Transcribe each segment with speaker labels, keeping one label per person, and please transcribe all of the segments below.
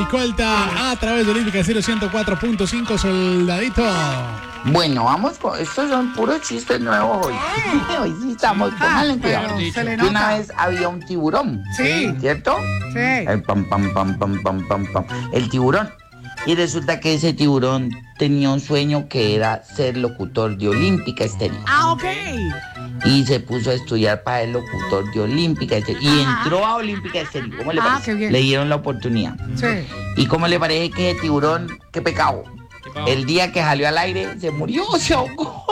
Speaker 1: Colta a través de Olímpica 104.5, Soldadito.
Speaker 2: Bueno, vamos con... Estos son puros chistes nuevos hoy. Hoy sí estamos... Pónganle cuidado. Una vez había un tiburón.
Speaker 3: Sí.
Speaker 2: ¿Cierto?
Speaker 3: Sí.
Speaker 2: El tiburón. Y resulta que ese tiburón tenía un sueño que era ser locutor de Olímpica Estéreo.
Speaker 3: Ah, ok.
Speaker 2: Y se puso a estudiar para el locutor de Olímpica Estéreo. Y entró a Olímpica Estéreo. ¿Cómo le parece?
Speaker 3: Qué bien.
Speaker 2: Le dieron la oportunidad.
Speaker 3: Sí.
Speaker 2: ¿Y cómo le parece que ese tiburón, qué pecado? El día que salió al aire, se murió, se ahogó.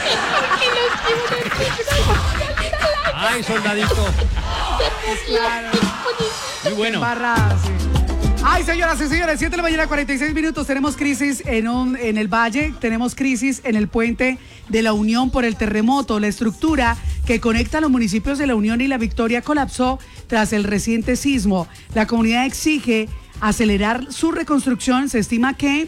Speaker 4: Ay, soldadito.
Speaker 3: Claro.
Speaker 4: Muy bueno.
Speaker 3: Barra, sí. Ay, señoras y señores, 7 de la mañana, 46 minutos. Tenemos crisis en el Valle, tenemos crisis en el puente de la Unión por el terremoto. La estructura que conecta a los municipios de la Unión y la Victoria colapsó tras el reciente sismo. La comunidad exige acelerar su reconstrucción. Se estima que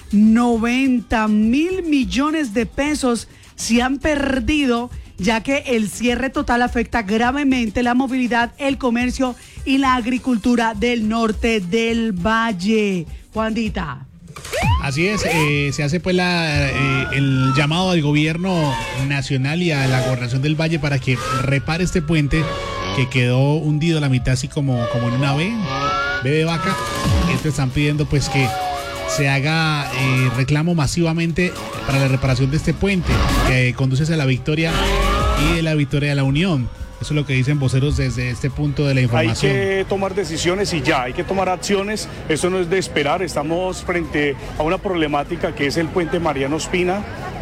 Speaker 3: 90.000 millones de pesos se han perdido, ya que el cierre total afecta gravemente la movilidad, el comercio y la agricultura del norte del Valle. Juandita.
Speaker 1: Así es, se hace pues el llamado al gobierno nacional y a la gobernación del Valle para que repare este puente que quedó hundido a la mitad, así como en una B de vaca. Entonces están pidiendo pues que se haga reclamo masivamente para la reparación de este puente que conduce hacia la Victoria y de la Victoria de la Unión. Eso es lo que dicen voceros desde este punto de la información.
Speaker 5: Hay que tomar decisiones y ya, hay que tomar acciones. Eso no es de esperar. Estamos frente a una problemática que es el puente Mariano Ospina,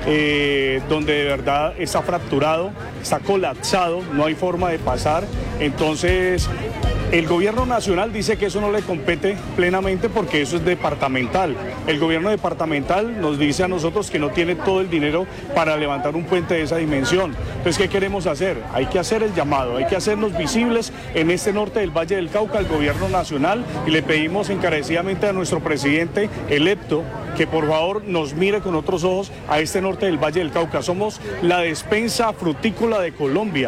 Speaker 5: donde de verdad está fracturado, está colapsado, no hay forma de pasar. Entonces, el gobierno nacional dice que eso no le compete plenamente porque eso es departamental. El gobierno departamental nos dice a nosotros que no tiene todo el dinero para levantar un puente de esa dimensión. Entonces, ¿qué queremos hacer? Hay que hacer el llamado, hay que hacernos visibles en este norte del Valle del Cauca al gobierno nacional y le pedimos encarecidamente a nuestro presidente electo que por favor nos mire con otros ojos a este norte del Valle del Cauca. Somos la despensa frutícola de Colombia,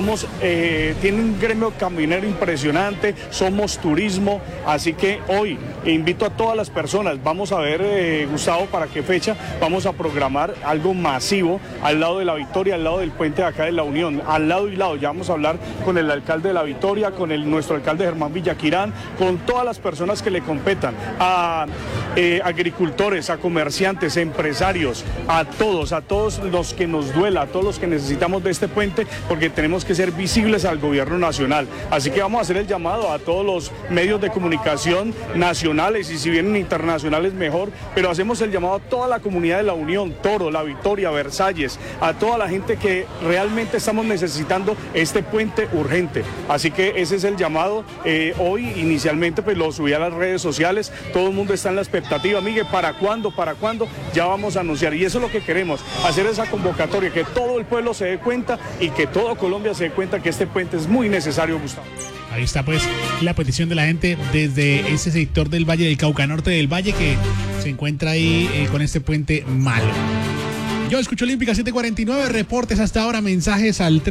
Speaker 5: tiene un gremio caminero impresionante, somos turismo, así que hoy invito a todas las personas, vamos a ver, Gustavo, para qué fecha vamos a programar algo masivo al lado de la Victoria, al lado del puente de acá de la Unión, al lado y lado. Ya vamos a hablar con el alcalde de la Victoria, con nuestro alcalde Germán Villaquirán, con todas las personas que le competan, a agricultores, a comerciantes, empresarios, a todos los que nos duela, a todos los que necesitamos de este puente, porque tenemos que ser visibles al gobierno nacional. Así que vamos a hacer el llamado a todos los medios de comunicación nacionales y si vienen internacionales mejor, pero hacemos el llamado a toda la comunidad de la Unión, Toro, La Victoria, Versalles, a toda la gente que realmente estamos necesitando este puente urgente. Así que ese es el llamado. Hoy inicialmente pues lo subí a las redes sociales, todo el mundo está en la expectativa. Miguel, ¿para cuándo? Ya vamos a anunciar y eso es lo que queremos, hacer esa convocatoria, que todo el pueblo se dé cuenta y que todo Colombia se dé cuenta que este puente es muy necesario, Gustavo.
Speaker 1: Ahí está pues la petición de la gente desde ese sector del Valle del Cauca, norte del Valle, que se encuentra ahí con este puente malo. Yo escucho Olímpica 749, reportes hasta ahora, mensajes al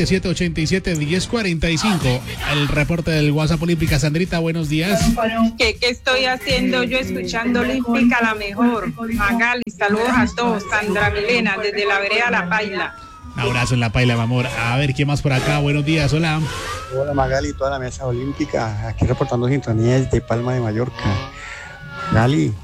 Speaker 1: 320-787-1045. El reporte del WhatsApp Olímpica. Sandrita, buenos días.
Speaker 6: ¿Qué estoy haciendo yo escuchando Olímpica la mejor? Magali, saludos a todos. Sandra Milena, desde la vereda La Paila.
Speaker 1: Un abrazo en La Paila, mi amor. A ver, ¿quién más por acá? Buenos días, hola.
Speaker 7: Hola Magali, toda la mesa olímpica, aquí reportando sintonía desde Palma de Mallorca. Magali.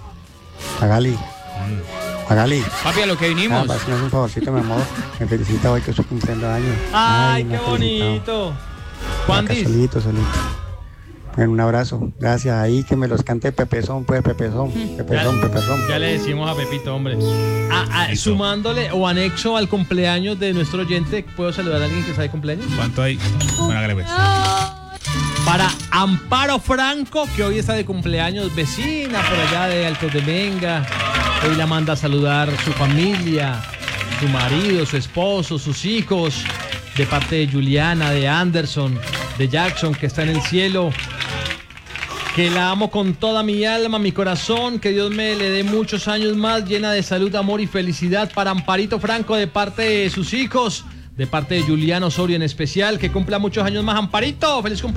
Speaker 4: Papi, a lo que vinimos.
Speaker 7: Si me hace un favorcito, mi amor. Me felicita hoy que estoy cumpliendo años.
Speaker 4: Ay, qué bonito.
Speaker 7: Juandis. Solito. Bueno, un abrazo. Gracias. Ahí que me los cante Pepezón, pues, Pepezón.
Speaker 4: Ya le decimos a Pepito, hombre. Sumándole o anexo al cumpleaños de nuestro oyente, ¿puedo saludar a alguien que está de cumpleaños?
Speaker 1: ¿Cuánto hay? Bueno, hágale pues.
Speaker 4: Para Amparo Franco, que hoy está de cumpleaños, vecina por allá de Altos de Venga. Hoy la manda a saludar su familia, su marido, su esposo, sus hijos, de parte de Juliana, de Anderson, de Jackson, que está en el cielo. Que la amo con toda mi alma, mi corazón, que Dios me le dé muchos años más, llena de salud, amor y felicidad para Amparito Franco, de parte de sus hijos, de parte de Juliano Osorio en especial, que cumpla muchos años más. Amparito, feliz cumpleaños.